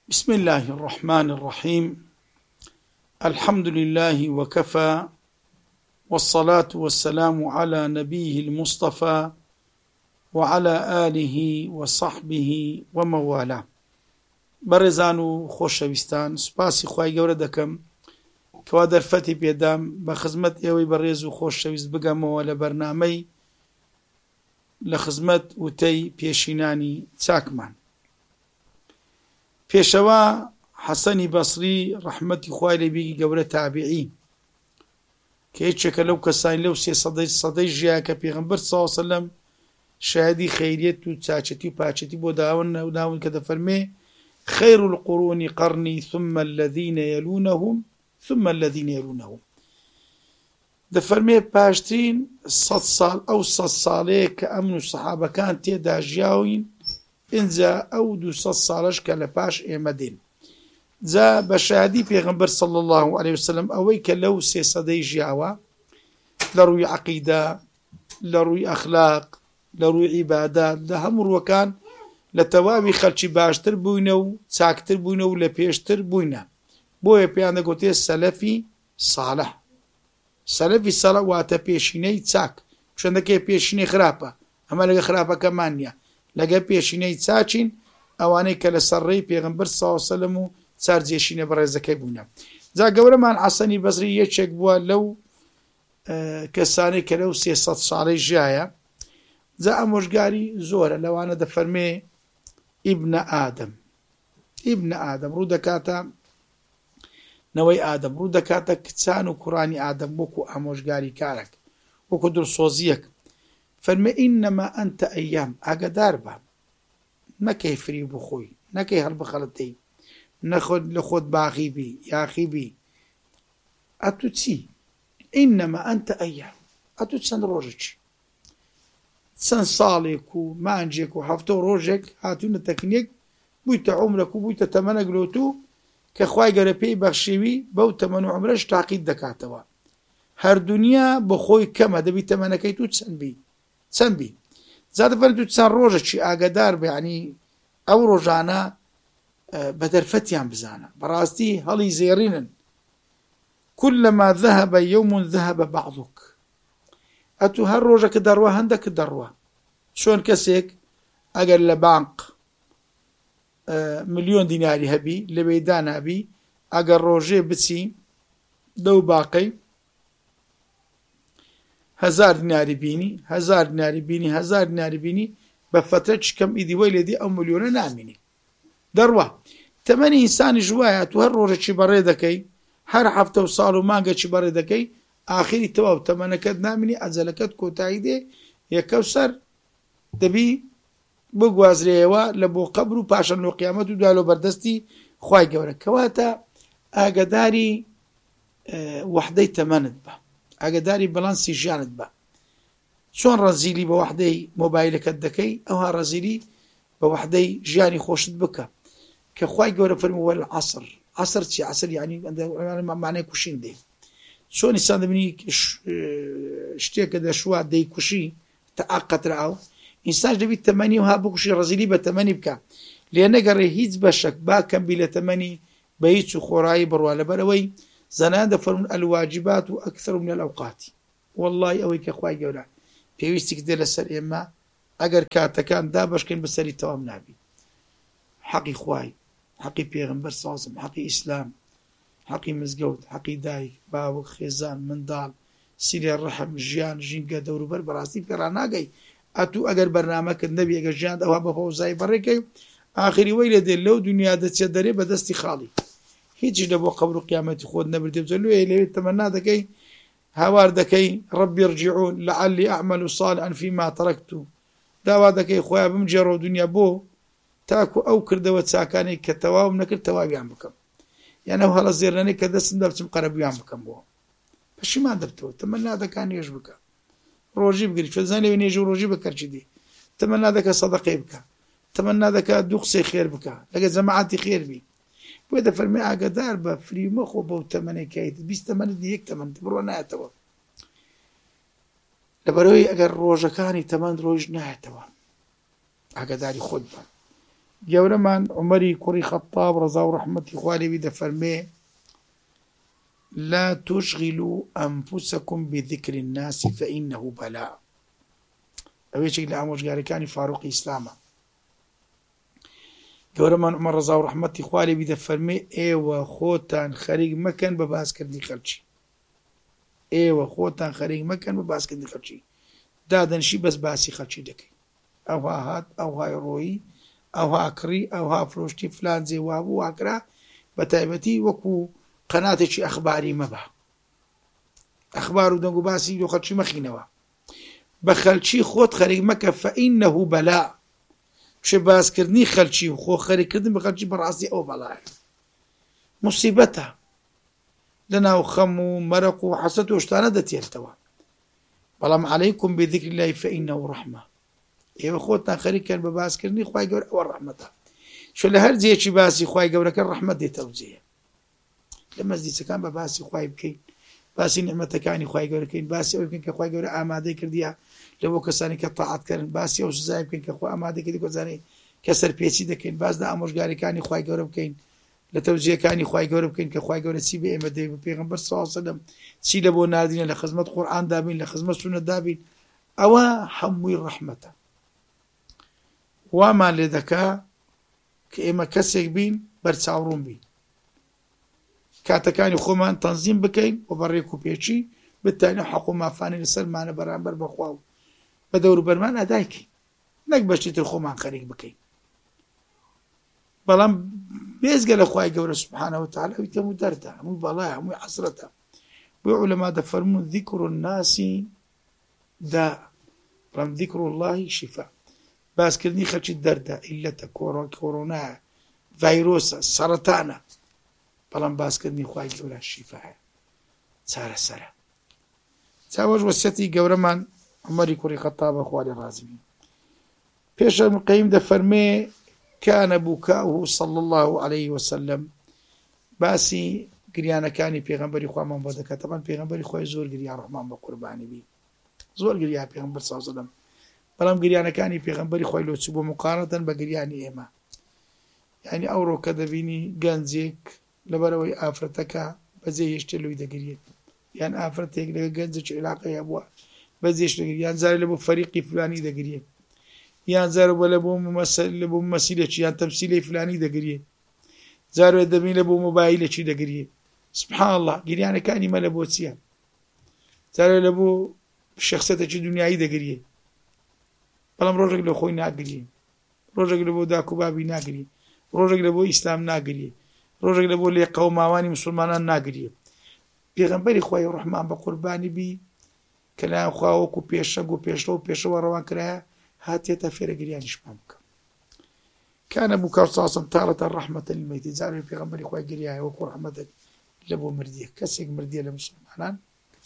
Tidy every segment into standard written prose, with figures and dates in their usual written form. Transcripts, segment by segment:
بسم الله الرحمن الرحيم. الحمد لله وكفى، والصلاة والسلام على نبيه المصطفى وعلى آله وصحبه وموالاه. بەڕێزان و خۆشەویستان، سوپاسی خوای گەورە دەکەم کەوا دەرفەتی پێدام بە خزمەت ئێوەی بەڕێز و خۆشەویست بگەمەوە لە بەرنامەی لە خزمەت وتەی پێشینانی چاکمان. پێشەوە حەسەنی بەسری ڕەحمەتی خوای لێ بێی گەورە تابعی کە هیچێکە لەو کەسانی لەو سەدەی ژیا کە پێغەمبەر سەڵڵاهو عەلەیهی وسەلەم شایەدی خەیریەت و چاچەتی و پاچەتی بۆ داون کە دەفەرمێ خير القرون قرني ثم الذين يلونهم ثم الذين يلونهم. دەفەرمێ پاشترین 100 ساڵ ئەو 100 ساڵەیە کە ئەمن و سەحابەکان تێدا ژیاوین، ئینجا ئەو 200 ساڵەش کە لە پاش ئێمە دێن. جا بە شایەدی پێغەمبەر صلی الله علیه وسلم ئەوەی کە لەو 300 ژیاوە لە ڕووی عەقیدە، لە ڕووی ئەخلاق، لە ڕووی عیبادات، لە هەموو ڕووەکان لە تەواوی خەڵکی باشتر بووینە و چاکتر بووینە و لە پێشتر بووینە. بۆیە پێیان دەگوتێ سەلەفی ساڵح. سەلەفی ساڵح واتە پێشینەی چاک، چۆندەکەی پێشینەی خراپە، ئەمە لەگە خراپەکەمان نییە، لەگە پێشینەی چاچین ئەوانەی کە لە سەرڕێی پێغەمبەر سەڵڵاهو عەلەیهی وسەلەم و چارجێشینە بەڕێزەکەی بوونە. جا گەورەمان حەسەنی بەسری یەکێک بووە لەو کەسانەی کە لەو 300 ساڵەی ژیایە. جا ئامۆژگاری زۆرە لەوانە دەفەرمێ ئیبنە ئادەم ڕوو دەکاتە نەوەی ئادەم، ڕوو دەکاتە کچان و کوڕانی ئادەم وەکو ئامۆژگاری کارێک، وەکو دڵسۆزیەک. فەرمێ ئینەما ئەنتە ئەیام، ئاگادار بە، نەکەی فری بخۆی، نەکەی هەڵبخەڵەتەی، نەخۆت لە خۆت باغی بی یاخی بی. ئەتو چی؟ ئینەما ئەنتە ئەیام، ئەتو چەند ڕۆژێکی، چەند ساڵێک و مانجێک و هەفتە و ڕۆژێک هاتوونە تەکنێک بوویتە عومرێک و بوویتە تەمەنێک لۆتوو کە خوای گەورە پێی بەخشیوی بەو تەمەن و عومرەش تاقیت دەکاتەوە. هەردوونیا بە خۆی کەمە، دەبی تەمەنەکەی تو چەند بی. جا دەفەرمێ تو چەند ڕۆژێکی ئاگادار بە، یعنی ئەو ڕۆژانە بە دەرفەتیان بزانە، بەڕاستی هەڵی زێڕینن. كلما ذهب يوم ذهب بعضك. ئەتو هەر ڕۆژەکە دەڕوە هەندێکت دەڕوە. چۆن کەسێک ئەگەر لە بانق 1,000,000 دیناری هەبی لەوێ دانابی، ئەگەر ڕۆژێ بچی دەو باقەی 1000 دیناری بینی، 1000 دیناری بینی، 1000 دیناری بینی، بە فەترە چکەم ئیدی وەی لێدی ئەو ملیۆنە نامینی، دەڕوە. تەمەنی ئینسانی ژوایە، تو هەر ڕۆژێکی بەڕێ دەکەی، هەر هەفتە و ساڵ و مانگێکی بەڕێ دەکەی، ئاخری تەواو تەمەنەکەت نامینی، ئەجەلەکەت کۆتایی دێ، یەکەو سەر دەبی بگوازرێەوە لە بۆ قەبر و پاشان لۆ قیامەت و دوای لۆ بەردەستی خوای گەورە. کەواتە ئاگاداری وەحدەی تەمەنت بە، ئاگاداری بەڵانسی ژیانت بە. چۆن ڕەزیلی بە وەحدەی مۆبایلەکەت دەکەی، ئەوها ڕەزیلی بە وەحدەی ژیانی خۆشت بکە کە خوای گەورە فەرمووە وەلعەسر. عەسر چی؟ عەسر یعنی مانای کوشین دێ. چۆن ئینسان دەبینی شتێکە دەشوا دەیکوشی تەعاقەترا ئەو ئینسانش دەبی تەمەنی وها بکوشی، ڕەزیلی بە تەمەنی بکە، لێ نەگەڕێ هیچ بەشێک باکەمبی لە تەمەنی بە هیچ و خۆڕایی بڕوا. لەبەرەوەی زەنان دەفەرمون الواجبات و ئەکثر من الأوقات. وەڵڵاهی ئەوەی کە خوای گەورە پێویستی کردێ لەسەر ئێمە، ئەگەر کاتەکان دابەشکەین بەسەری تەواو نابی. حەقی خوای، حەقی پێغەمبەر سەڵڵاهو عەلەیهی وسەلەم، حەقی ئیسلام، حەقی مزگەوت، حەقی دایک باوک خێزان منداڵ، سیلێ ڕەحم، ژیان ژینگە دەوروبەر، بەڕاستی پێڕاناگەی. ئەتوو ئەگەر بەرنامەکەت نەبی، ئەگەر ژیان ئەوها بە فەوزایی بەڕێکەی، ئاخری وەی لێ دێ لەو دنیا دەچێت دەرێ بە دەستی خاڵی، هیچیش لە بۆ قەبر و قیامەتی خۆت نەبردێ. بجەلوێ لەوێ تەمەنا دەکەی، هاوار دەکەی ڕەبی ارجعون لعلی ئەعمل صالحا فيما تركت، داوا دەکەی خۆیان بمجێڕەوە دنیا بۆ تاکو ئەو کردەوە چاکانەی کە تەواوم نەکرد تەواویان بکەم، یان ئەو هەڵە زێڕانەی کە دەستم دا بچم قەرەبویان بکەم بۆ پەشیمان دەبتەوە. تەمەنا دەکا نوێژ بکە، ڕۆژی بگری، چۆن زانێ نوێژ و ڕۆژی بەکەرچی دی. تەمەنا دەکە سەدەقەی بکە، تەمەنا دەکا دوو قسەی خێر بکە، لەگە جەماعەتی خێر بی. بۆیە دەفەرمێ ئاگادار بە، فری مەخۆ بەو تەمەنێکیت، 20 تەمەنت یەک تەمەنت بڕۆ نایەتەوە. لەبەرەوەی ئەگەر ڕۆژەکانی تەمەند ڕۆژ نایەتەوە، ئاگاداری خۆت بە. گەورەمان عومەری کوڕی خەتاب ڕەزا و ڕەحمەتی خوا لێبی دەفەرمێ لا تشغلوا أنفسكم بذكر الناس فإنه بلاء ئەوەیەکێک لە ئامۆژگاریەکانی فاروقی ئیسلامە گەورەمان عومەر ڕەزا و ڕەحمەتی خوا لێبی دەفەرمێ ئێوە خۆتان خەریک مەکەن بە باسکردنی خەڵکی ئێوە خۆتان خەریک مەکەن بە باسکردنی خەڵکی دادەنشی بەس باسی خەڵکی دەکەین ئەوها هات ئەوهای ڕۆیی ئەوها کڕی ئەوها فرۆشتی فلان جێوا بوو واکرا بە تایبەتی وەکو قەناتێکی ئەخباری مەبە ئەخبار و دەنگ و باسی لۆ خەڵکی مەخینەوە بە خەلکی خۆت خەریک مەکە فەئینەهو بەلا شێ باسکردنی خەلکی و خۆ خەریکردن بە خەلکی بەڕاستی ئەو بەڵایە موسیبەتە لەناو خەم و مەرەق و حەسەد و شتانە دەتێتەوە بەڵام عەلەیکم بذیکر الله فەئینەهو ڕەحمە ئێوە خۆتان خەریکن بە باسکردنی خوای گەورە ئەوە ڕەحمەتە چۆن لە هەر جێکی باسی خوای گەورەکە ڕەحمەت دێتەوە جێیە لە مەزلیسەکان بە باسی خوای بکەین باسی نعمەتەکانی خوای گەورەکەین باسی ئەوەی بکەین کە خوای گەورە ئامادەی کردیە لە بۆ کەسانی کە تاعەتکردن باسی ئەو سزای بکەین کە خوا ئامادەی کردی کۆزانەی کە سەرپێچی دەکەین باس لە ئامۆژگاریەکانی خوای گەورە بکەین لە تەوجیهەکانی خوای گەورە بکەین کە خوای گەورە چی بە ئێمە دەی بە پێغەمبەر صلی الله علیه وسلم چی لە بۆ ناردینە لە خزمەت قورئان دابین لە خزمەت سونەت دابین ئەوە هەمووی ڕەحمەتە وامان لێ دەکا کە ئێمە کەسێک بین بەرچاوڕوون بین کاتەکانی خۆمان تەنزیم بکەین و بەڕێک و پێچی بتانە حەق و مافانی لەسەرمانە بەرامبەر بەخوا و بە دەوروبەرمان ئەدایکەین نەک بەشتی تر خۆمان خەریک بکەین بەڵام بێزگە لە خوای گەورە سوبحانەه وتەعالە ئەوی هەموو دەردە هەمووی بەڵایە هەمووی حەسرەتە بۆی عولەما دەفەرمون ذیکر الناس داء بەڵام ذیکر الله شیفاء باسکردنی خەڵکی دەردە ئیلەتە کۆڕۆنایە ڤایرۆسە سەرەتانە بەڵام باسکردنی خوای گەورە شیفاءە چارەسەرە چاوەش وەسیەتی گەورەمان عومەری کوڕی خەتابە خوا لێ ڕازی بێ پێش ابن قەییم دەفەرمێ كان بكاؤه صلى الله عليه وسلم باسی گریانەکانی پێغەمبەری خوامان بۆ دەکات تەمان پێغەمبەری خۆی زۆر گریا ڕەحمان بە قوربانی بی زۆر گریا پێغەمبەر صلی الله عليه وسلم بەڵام گریانەکانی پێغەمبەری خۆی لۆچوو بۆ مقارنەتەن بە گریانی ئێمە یعنی ئەوڕۆ کە دەبینی گەنجێک لەبەرەوەی ئافرەتەکە بەجێ هێشتێ لۆی دەگرێت یان ئافرەتێک لەگە گەنجێکی عێلاقەیە بووە بەجێش دەگرێت یان جارێ لە بۆ فەریقی فلانی دەگرێت یان جارە بۆ لە بۆ مەسیلێکی یان تەمسیلەی فلانی دەگرێت جارێ دەبین لە بۆ مۆبایلێکی دەگرێت سبحان الله گریانەکانی مە لە بۆ چییە جارێ لە بۆ شەخسەتێکی دنیایی دەگرێت بەڵام ڕۆژێک لە خۆی ناگرێت ڕۆژێک لە بۆ داک و بابی ناگرێت ڕۆژێک لە بۆ ئیسلام ناگرێت ڕۆژێک لە بۆ لێ قەوماوانی مسلمانان ناگرێت پێغەمبەری خوای ڕەحمان بە قوربانی بی کە لایەن خوا وەکو پێشەنگ و پێشڕە و پێشەوە ڕەوان کرایە هاتێتە فێرە گریانیشمان بکە كان بكاء صلى الله عليه وسلم تارة رحمة للميت زاروا پێغەمبەری خوای گریایە وەکو ڕەحمەتێک لە بۆ مردیە کەسێک مردیە لە مسلمانان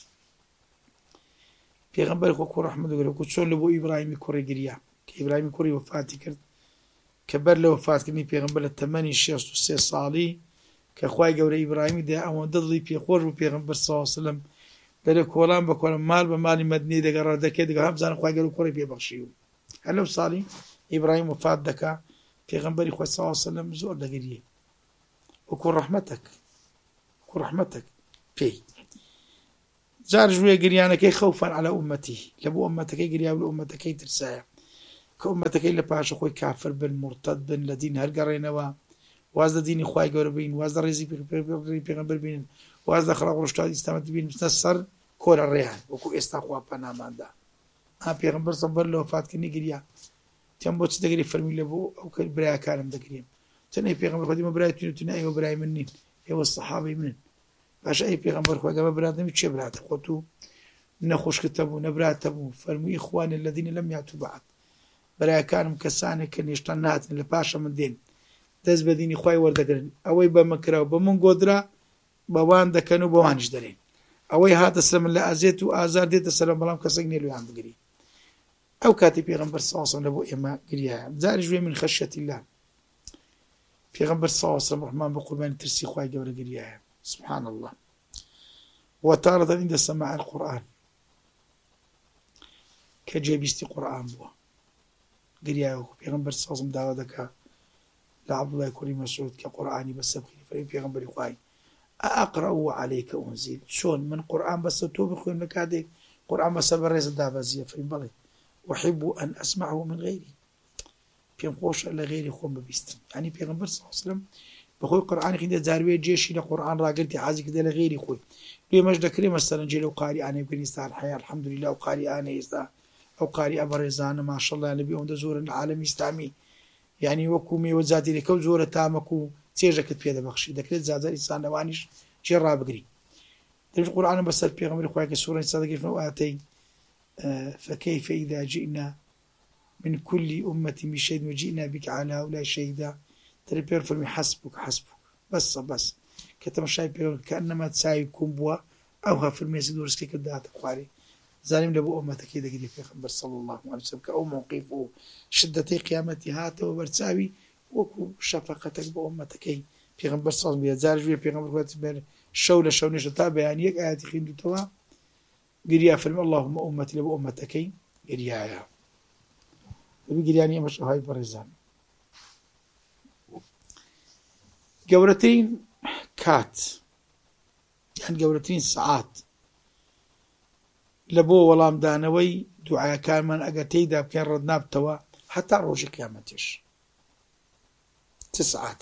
پێغەمبەری خوا وەکو ڕەحمەت دەگرێت وەکو چۆن لە بۆ ئیبراهیمی کوڕی گریا کە ئیبراهیمی کوڕی وەفاتی کرد کە بەر لە وەفاتکردنی پێغەمبەر لە تەمەنی 63 ساڵی کە خوای گەورە ئیبراهیمی دا ئەوەندە دڵی پێخۆش بوو پێغەمبەر صلی الله عليه وسلم دەرێ کۆڵان بە کۆڵان مال بە مالی مەدینەی دەگەڕا دەکێت دەگەڕا هەمزانە خوای گەورە کوڕی پێبەخشی و هەر لەو ساڵی ئیبراهیم وەفات دەکا پێغەمبەری خوا صلی الله عليه وسلم زۆر دەگریێ وەکو ڕەحمەتێک پێی جار ژوێ گریانەکەی خەوفان عەلە ئومەتی لە بۆ ئومەتەکەی گریا و لە ئومەتەکەی ترسایە کە ئومەتەکەی لە پاشە خۆی کافر بن مرتەد بن لە دین هەرگەڕێنەوە واز لە دینی خوای گەورە بین واز لە ڕێزی پێغەمبەر بینن واز لە خەڵق ڕۆژتاتی ئیسلامەت بین بچنە سەر کۆرە ڕێیان وەکو ئێستا خوا پەناماندا پێغەمبەر سەبەر لە وەفاتکردنی گریا تیان بۆ چ دەگری فەرمی لە بۆ ئەو برایەکانم دەگریم تەنێ پێغەمبەر خوا دیمە برای تونە ئێوە برای من نین ئێوە سەحابەی منن باشە ئەی پێغەمبەر خوا گەمە برات نەبی چێ براتە خۆت و نەخۆشکتە بوو نەبراتە بوو فەرمووی ئیخوانە الەذینە لەم یاتوو بەعد برایەکانم کەسانێک کە نێشتان نهاتن لە پاشە من دێن دەست بە دینی خوای وەردەگرن ئەوەی بە من کراوە بە من گۆدرا بەوان دەکەن و بەوانش دەرێن ئەوەی هاتە سەر من لە ئازێت و ئازار دێتە سەرم بەڵام کەسێک نێ لێیان بگری ئەو کاتی پێغەمبەر صلی الله عليه وسلم لە بۆ ئێمە گریایە جاری ژوێ من خەشیەتی الله پێغەمبەر صلی الله عليه وسلم ڕەحمان بە قوربانی ترسی خوای گەورە گریایە سبحان الله وتارة عند سماع القرآن كجيبيستي قرآن بوا قريا پیغمبر صلی الله علیه و داوا دکا لعبد الله كوري مسعود كقرآني بس بخير في غنبري خواي أقرأ عليك أنزل شون من قرآن بس توبخ إنك هذا قرآن بس برز دابزية في بالي وأحب أن أسمعه من غيري في خوش إلا غيري خوم ببيستم يعني في غنبر صلى الله عليه وسلم بخوي قرآن خيدا زاروية جيشي لقرآن راقلتي حازي كده لغيري خوي ليه مجد كريم مثلا جيلو قاري أنا يمكن يستاهل الحياة الحمد لله وقاري أنا يستاهل أو قاري أبرزان ما شاء الله نبي أمد زور العالم الإسلامي يعني وكومي وزاتي لكو زورة تامكو تيجك بيدا بخشي ذكرت زادر إنسان لوانيش جرى بقري تمش القرآن بس البيغمبر إخوانك السورة صادق فنو آتي فكيف إذا جئنا من كل أمة بشهيد وجئنا بك على هؤلاء شهيدا ترى بيرفرمي حسبك بس كتم شايف كأنما تسايكم بوا أوها في الميز دورس كي كدات أخواري زالم لبو أمتك كده كده في خبر صلى الله عليه وسلم كأو موقف شدتي قيامتي هات وبرتساوي وكو شفقتك بأمتك في خبر صلى الله عليه وسلم زارج في خبر بين شولة شونيش تابع يعني يك آيات خيندو توا قريا فرم اللهم أمتي لبو أمتك قريا قرياني مش هاي برزان جورتين كات يعني جورتين ساعات لبو والام دانوي دعاء كان من أجتي داب كان ردنا بتوا حتى روج قيامتش 9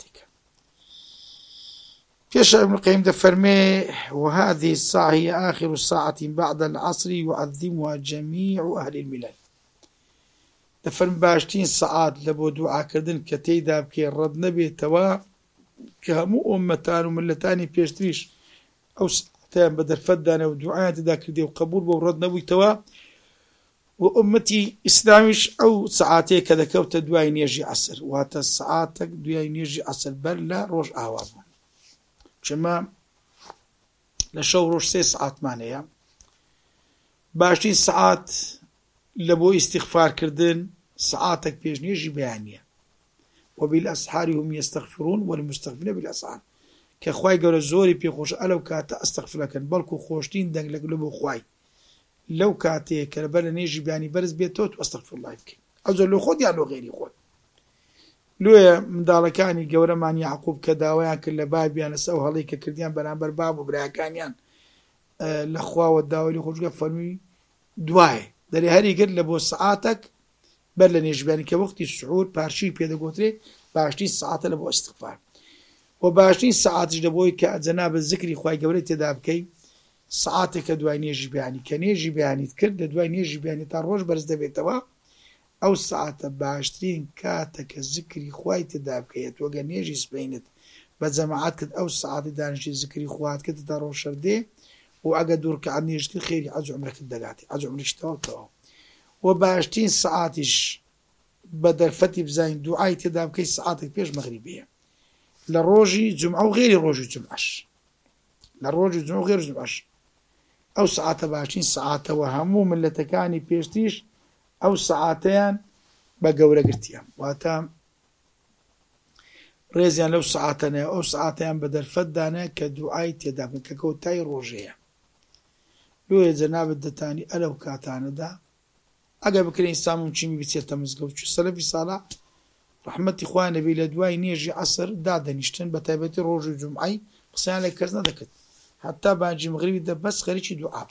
كيش ابن القيم دفرمي وهذه الساعة هي آخر ساعة بعد العصر يعظمها جميع أهل الملل دفرم باشتين ساعات لبو دعاء كردن كتي داب كان ردنا بتوا كهمو أمتان وملتاني بيشتريش أو ساعتين بدل فدانا ودعاء ذاك دي وقبول بوردنا ويتوا وأمتي إسلامش أو ساعتين كذا كوت دواين يجي عصر وهذا ساعاتك دواين يجي عصر بل لا روج أهواب شما لشو روج 6 ساعات معناها باشتين ساعات لبو استغفار كردن ساعاتك بيجن يجي بيانية وبالأسحار هم يستغفرون والمستغفرين بالأسحار كخواي قال الزوري بيخوش ألو كاتا أستغفر لكن بلكو خوشتين دنگ لقلبو خواي لو كاتي كربلا نيجي بياني برز بيتوت واستغفر الله يبكي أزول لو خود يعني غيري خود لو مداركاني قورا معني يعقوب كداويان كل باب يعني سوها ليك كرديان بنامبر باب وبراكانيان الأخوة والداوي اللي خوش فرمي دواي داري هاري قد لبو ساعاتك بل نيجي بياني كوقت السعود بارشي بيدا قوتري باشتين ساعات لبو استغفار وباشتين ساعات جدبوي كجناب الذكر خواي قوري تدابكي ساعاتك دوای نێژی بیانی کە نێژی بیانیت کرد لە دوای نێژی بیانی تا ڕۆژ بەرز دەبێتەوە ئەو ساعتە باشترین کاتە کە زکری خوای تێدا بکەیت وەگە نێژی سبەینت بە جەماعەت کرد ئەو ساعتی دانیشتی زکری خوات کرد تا ڕۆژ شەردێ و ئەگە دوورکەعات نێژ کرد خێری حەج و عومرەکەت دەگاتی حەج و عومرەش تەواو و باشترین ساعاتیش بە دەرفەتی بزانین دوعای تێدا بکەی ساعاتێک پێش مەغریبەیە لە ڕۆژی جومعە و غێری ڕۆژی جومعەش لە ڕۆژی جومعە و غێری جومعەش ئەو ساعتە باشترین ساعاتەوە هەموو ملەتەکانی پێشتیش ئەو ساعاتەیان بە گەورە گرتیان واتە ڕێزیان لەو ساعاتەنەیە ئەو ساعاتەیان بە دەرفەتدانە کە دوعای تێدا بکەن کە کەوتای ڕۆژەیە لۆیە جەنابەت دەتانی ئەلەو کاتانەدا ئەگەر بکرێن ئینسان چیمی بچێتە مزگەوت چ سەلەفی ساڵح ڕەحمەتی خوا نەبی لە دوای نێژی عەسر دادەنیشتن بە تایبەتی ڕۆژی جومعەی قسەیان لێ کەس نەدەکرد حتى باجي مغربي ده بس خريجي دعاء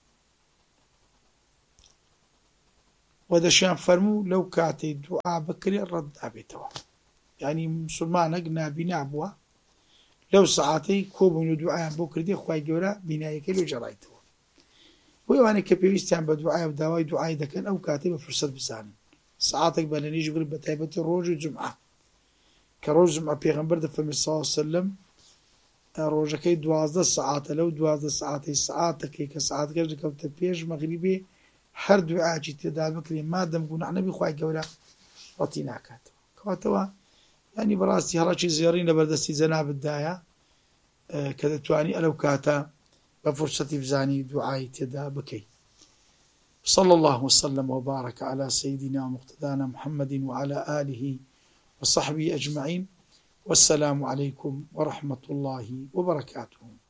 وهذا شان فرمو لو كاتي دعاء بكري الرد أبيتوا يعني مسلمان أجنا بنعبوا لو ساعتي كوب من دعاء بكري دي خواي جورا بناية كيلو جرايتوا ويعني كبيرستان بدعاء بدواي دعاء ده كان أو كاتب فرصة بزان ساعتك بلنيجي غرب بتايبة الروج الجمعة كروج جمعة بيغمبر ده فمي صلى الله عليه وسلم ڕۆژەکەی 12 ساعاتە لەو 12 ساعتەی ساعاتەکەی کە ساعاتەکەش دەکەوتە پێش مەغریبێ هەر دوعاچی تێدا بکرێ مادەم گوناح نەبی خوای گەورە ڕەتی ناکاتەوە کەواتەوە ینی بەڕاستی هەڵەکی زێڕین لە بەردەستی جەنابەتدایە کە دەتوانی ئەلەو کاتە بە فرسەتی بزانی دوعای تێدا بکەی صلى الله وسلم وبارك على سيدنا ومقتدانا محمد وعلى آله وصحبه أجمعين والسلام عليكم ورحمة الله وبركاته.